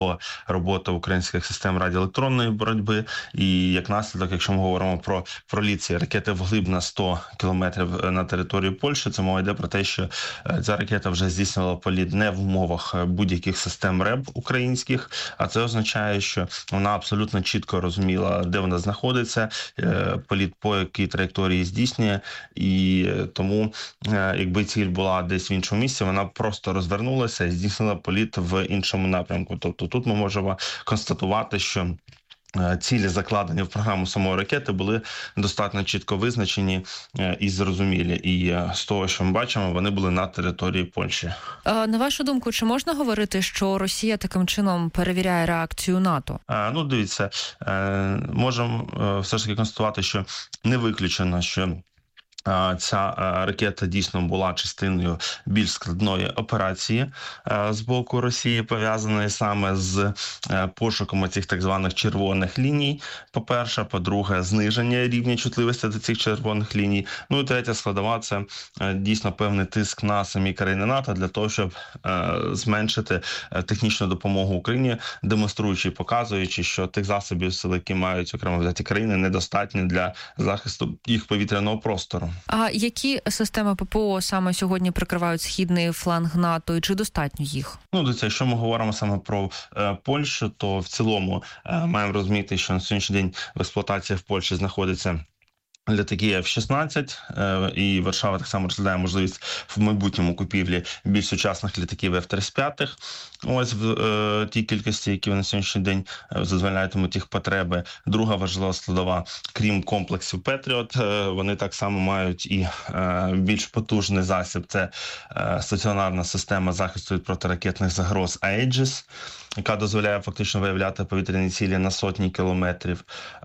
робота українських систем радіоелектронної боротьби. І як наслідок, якщо ми говоримо про проліт цієї ракети вглиб на 100 кілометрів на територію Польщі, це мова йде про те, що ця ракета вже здійснювала політ не в умовах будь-яких систем РЕБ українських, а це означає, що вона абсолютно чітко розуміла, де вона знаходиться, політ по якій траєкторії здійснює, і тому, якби ціль була десь в іншому місці, вона просто розвернулася і здійснила політ в іншому напрямку. Тобто тут ми можемо констатувати, що цілі, закладені в програму самої ракети, були достатньо чітко визначені і зрозумілі. І з того, що ми бачимо, вони були на території Польщі. На вашу думку, чи можна говорити, що Росія таким чином перевіряє реакцію НАТО? Ну, дивіться, можемо все ж таки констатувати, що не виключено, що ця ракета дійсно була частиною більш складної операції з боку Росії, пов'язаної саме з пошуком цих так званих червоних ліній, по-перше. По-друге, зниження рівня чутливості до цих червоних ліній. Ну і третя складова – це дійсно певний тиск на самі країни НАТО для того, щоб зменшити технічну допомогу Україні, демонструючи і показуючи, що тих засобів сил, які мають окремо взяті країни, недостатньо для захисту їх повітряного простору. А які системи ППО саме сьогодні прикривають східний фланг НАТО, і чи достатньо їх? Ну, дивіться, якщо ми говоримо саме про Польщу, то в цілому маємо розуміти, що на сьогоднішній день в експлуатації в Польщі знаходиться літаки F-16, і Варшава так само розглядає можливість в майбутньому купівлі більш сучасних літаків F-35. Ось в тій кількості, які на сьогоднішній день задовольнятимуть їх потреби. Друга важлива складова, крім комплексів Петріот, вони так само мають і більш потужний засіб. Це стаціонарна система захисту від протиракетних загроз Aegis, яка дозволяє фактично виявляти повітряні цілі на сотні кілометрів.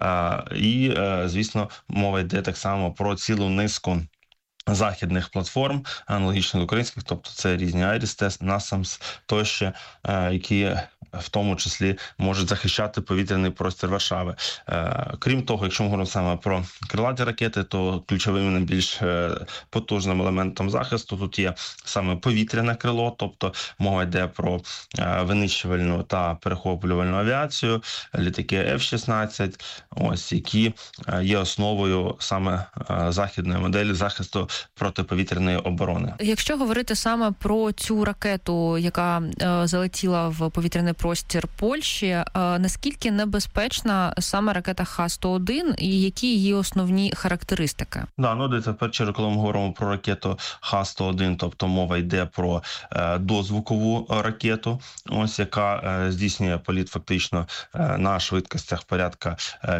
І, звісно, мова йде так само про цілу низку західних платформ, аналогічних українських, тобто це різні Айріс, Насамс тощо, які в тому числі можуть захищати повітряний простір Варшави. Крім того, якщо ми говоримо саме про крилаті ракети, то ключовим найбільш потужним елементом захисту тут є саме повітряне крило, тобто мова йде про винищувальну та перехоплювальну авіацію, літаки F-16, ось, які є основою саме західної моделі захисту протиповітряної оборони. Якщо говорити саме про цю ракету, яка залетіла в повітряний простір Польщі, наскільки небезпечна саме ракета Х-101 і які її основні характеристики? Дивіться, в першу чергу, коли ми говоримо про ракету Х-101, тобто мова йде про дозвукову ракету, ось, яка здійснює політ фактично на швидкостях порядка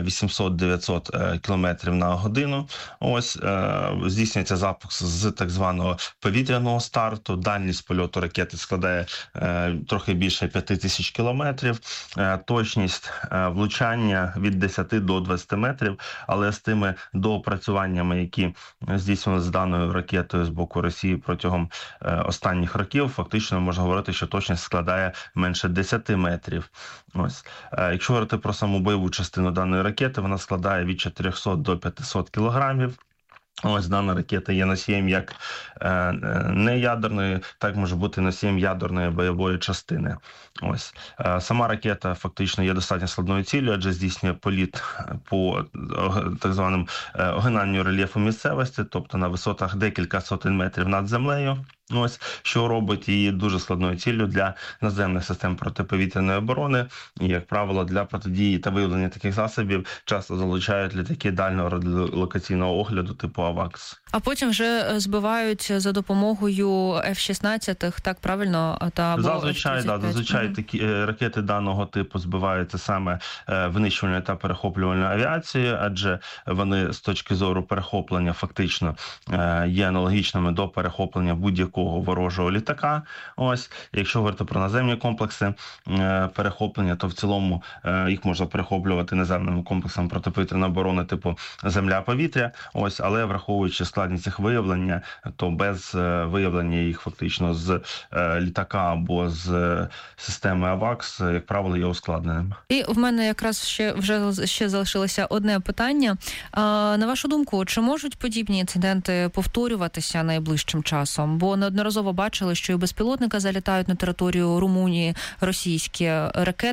800-900 км на годину. Ось, здійснюється запуск з так званого повітряного старту. Дальність польоту ракети складає трохи більше 5000 кілометрів. Точність влучання від 10 до 20 метрів, але з тими доопрацюваннями, які здійснювалися з даною ракетою з боку Росії протягом останніх років, фактично можна говорити, що точність складає менше 10 метрів. Ось. Якщо говорити про саму бойову частину даної ракети, вона складає від 400 до 500 кілограмів. Ось дана ракета є носієм як неядерної, так може бути носієм ядерної бойової частини. Ось. Сама ракета фактично є достатньо складною ціллю, адже здійснює політ по так званому огинанню рельєфу місцевості, тобто на висотах декілька сотень метрів над землею. Ось, що робить її дуже складною ціллю для наземних систем протиповітряної оборони і, як правило, для протидії та виявлення таких засобів часто залучають літаки дальнього радіолокаційного огляду типу АВАКС. А потім вже збивають за допомогою F-16, так правильно? Зазвичай такі ракети даного типу збиваються саме винищувальною та перехоплювальною авіацією, адже вони з точки зору перехоплення фактично є аналогічними до перехоплення будь-якого ворожого літака. Ось, якщо говорити про наземні комплекси перехоплення, то в цілому їх можна перехоплювати наземним комплексом протиповітряної оборони типу земля-повітря. Ось, але враховуючи складність їх виявлення, то без виявлення їх фактично з літака або з системи АВАКС, як правило, є ускладненим. І в мене якраз ще залишилося одне питання. На вашу думку, чи можуть подібні інциденти повторюватися найближчим часом? Бо неодноразово бачили, що і безпілотники залітають на територію Румунії, російські ракети